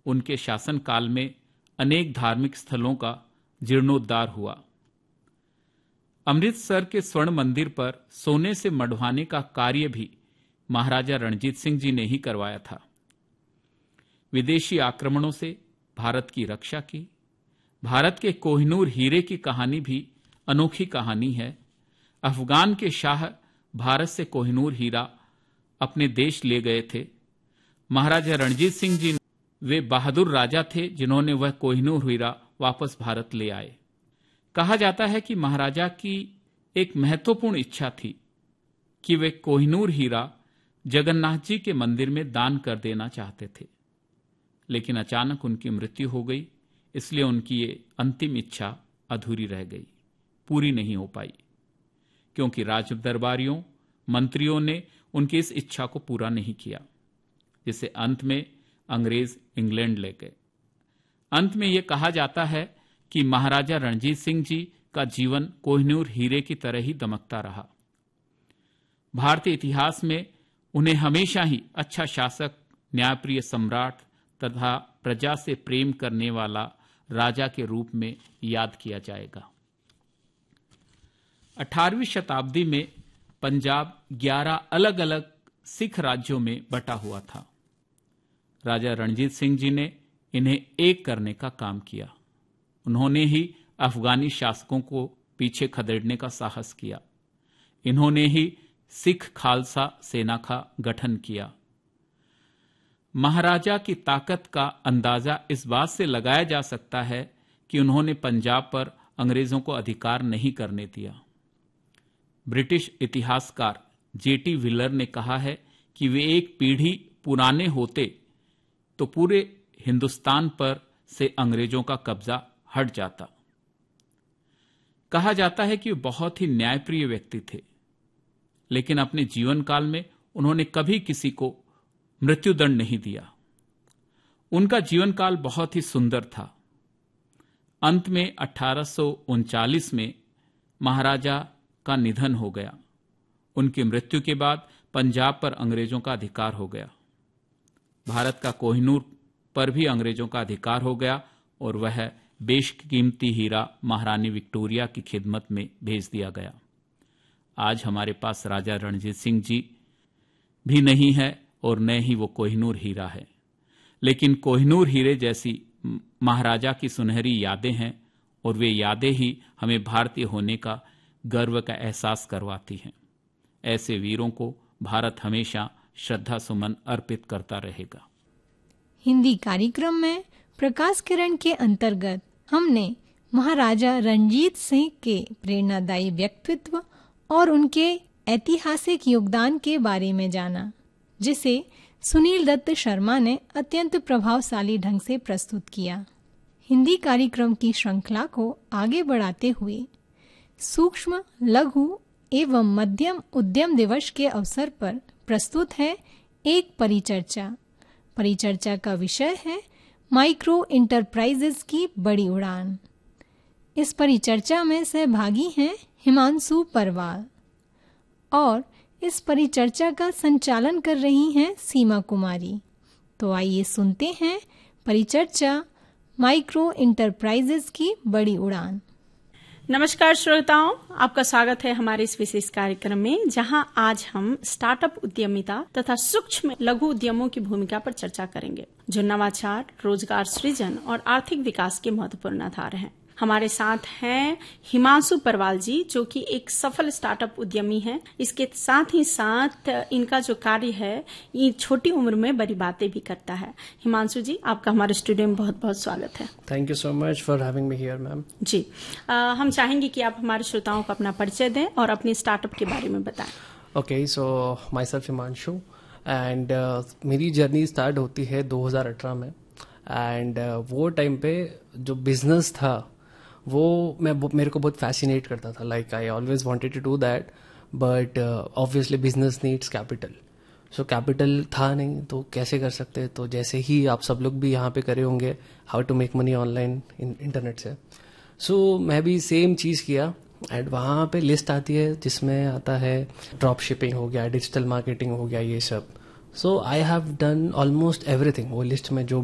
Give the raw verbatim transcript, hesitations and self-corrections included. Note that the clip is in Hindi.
उनके शासनकाल में अनेक धार्मिक स्थलों का जीर्णोद्धार हुआ। अमृतसर के स्वर्ण मंदिर पर सोने से मढ़वाने का कार्य भी महाराजा रणजीत सिंह जी ने ही करवाया था। विदेशी आक्रमणों से भारत की रक्षा की। भारत के कोहिनूर हीरे की कहानी भी अनोखी कहानी है। अफगान के शाह भारत से कोहिनूर हीरा अपने देश ले गए थे। महाराजा रणजीत सिंह जी वे बहादुर राजा थे जिन्होंने वह कोहिनूर हीरा वापस भारत ले आए। कहा जाता है कि महाराजा की एक महत्वपूर्ण इच्छा थी कि वे कोहिनूर हीरा जगन्नाथ जी के मंदिर में दान कर देना चाहते थे, लेकिन अचानक उनकी मृत्यु हो गई, इसलिए उनकी ये अंतिम इच्छा अधूरी रह गई, पूरी नहीं हो पाई, क्योंकि राज दरबारियों मंत्रियों ने उनकी इस इच्छा को पूरा नहीं किया, जिसे अंत में अंग्रेज इंग्लैंड ले गए। अंत में यह कहा जाता है कि महाराजा रणजीत सिंह जी का जीवन कोहिनूर हीरे की तरह ही दमकता रहा। भारतीय इतिहास में उन्हें हमेशा ही अच्छा शासक, न्यायप्रिय सम्राट तथा प्रजा से प्रेम करने वाला राजा के रूप में याद किया जाएगा। अठारहवीं शताब्दी में पंजाब ग्यारह अलग अलग सिख राज्यों में बटा हुआ था। राजा रणजीत सिंह जी ने इन्हें एक करने का काम किया। उन्होंने ही अफगानी शासकों को पीछे खदेड़ने का साहस किया। इन्होंने ही सिख खालसा सेना का गठन किया। महाराजा की ताकत का अंदाजा इस बात से लगाया जा सकता है कि उन्होंने पंजाब पर अंग्रेजों को अधिकार नहीं करने दिया। ब्रिटिश इतिहासकार जेटी व्हीलर ने कहा है कि वे एक पीढ़ी पुराने होते तो पूरे हिंदुस्तान पर से अंग्रेजों का कब्जा हट जाता। कहा जाता है कि वे बहुत ही न्यायप्रिय व्यक्ति थे, लेकिन अपने जीवन काल में उन्होंने कभी किसी को मृत्युदंड नहीं दिया। उनका जीवन काल बहुत ही सुंदर था। अंत में अठारह सौ उनचालीस में महाराजा का निधन हो गया। उनकी मृत्यु के बाद पंजाब पर अंग्रेजों का अधिकार हो गया। भारत का कोहिनूर पर भी अंग्रेजों का अधिकार हो गया और वह बेशकीमती हीरा महारानी विक्टोरिया की खिदमत में भेज दिया गया। आज हमारे पास राजा रणजीत सिंह जी भी नहीं है और न ही वो कोहिनूर हीरा है, लेकिन कोहिनूर हीरे जैसी महाराजा की सुनहरी यादें हैं और वे यादें ही हमें भारतीय होने का गर्व का एहसास करवाती हैं। ऐसे वीरों को भारत हमेशा श्रद्धा सुमन अर्पित करता रहेगा। हिंदी कार्यक्रम में प्रकाश किरण के अंतर्गत हमने महाराजा रणजीत सिंह के प्रेरणादायी व्यक्तित्व और उनके ऐतिहासिक योगदान के बारे में जाना, जिसे सुनील दत्त शर्मा ने अत्यंत प्रभावशाली ढंग से प्रस्तुत किया। हिंदी कार्यक्रम की श्रृंखला को आगे बढ़ाते हुए सूक्ष्म, लघु एवं मध्यम उद्यम दिवस के अवसर पर प्रस्तुत है एक परिचर्चा। परिचर्चा का विषय है माइक्रो इंटरप्राइजेज की बड़ी उड़ान। इस परिचर्चा में सहभागी हैं हिमांशु परवाल और इस परिचर्चा का संचालन कर रही हैं सीमा कुमारी। तो आइए सुनते हैं परिचर्चा माइक्रो इंटरप्राइजेज की बड़ी उड़ान। नमस्कार श्रोताओं, आपका स्वागत है हमारे इस विशेष कार्यक्रम में, जहां आज हम स्टार्टअप उद्यमिता तथा सूक्ष्म लघु उद्यमों की भूमिका पर चर्चा करेंगे, जो नवाचार, रोजगार सृजन और आर्थिक विकास के महत्वपूर्ण आधार हैं। हमारे साथ हैं हिमांशु परवाल जी, जो कि एक सफल स्टार्टअप उद्यमी हैं। इसके साथ ही साथ इनका जो कार्य है ये छोटी उम्र में बड़ी बातें भी करता है। हिमांशु जी, आपका हमारे स्टूडियो में बहुत बहुत स्वागत है। Thank you so much for having me here ma'am. जी, आ, हम चाहेंगे कि आप हमारे श्रोताओं को अपना परिचय दें और अपने स्टार्टअप के बारे में बताएं। Okay, so my self Himanshu and मेरी जर्नी स्टार्ट होती है दो हज़ार अठारह में। एंड uh, वो टाइम पे जो बिजनेस था वो मैं मेरे को बहुत फैसिनेट करता था। Like I always wanted to do that, but obviously business needs capital. So capital था नहीं तो कैसे कर सकते। तो जैसे ही आप सब लोग भी यहाँ पे करे होंगे how to make money online internet से, सो so, मैं भी सेम चीज़ किया। एंड वहाँ पे लिस्ट आती है जिसमें आता है ड्रॉप शिपिंग हो गया, डिजिटल मार्केटिंग हो गया, ये सब। सो I have done almost everything. वो लिस्ट में जो